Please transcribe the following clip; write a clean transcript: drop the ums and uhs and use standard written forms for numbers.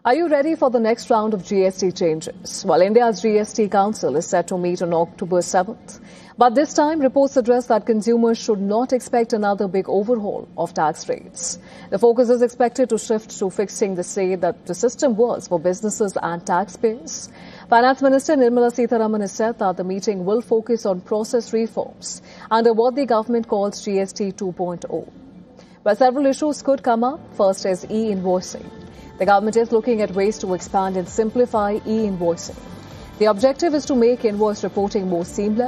Are you ready for the next round of GST changes? Well, India's GST Council is set to meet on October 7th. But this time, reports suggest that consumers should not expect another big overhaul of tax rates. The focus is expected to shift to fixing the say that the system works for businesses and taxpayers. Finance Minister Nirmala Sitharaman has said that the meeting will focus on process reforms under what the government calls GST 2.0. But several issues could come up. First is e-invoicing. The government is looking at ways to expand and simplify e-invoicing. The objective is to make invoice reporting more seamless